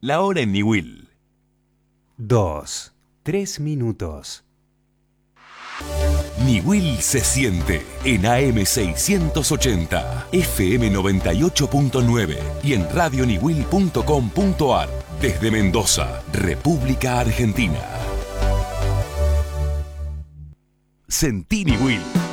La hora en Niwil. 2, 3 minutos. Niwil se siente en AM 680, FM 98.9 y en radioniwil.com.ar desde Mendoza, República Argentina. Sentí Niwil.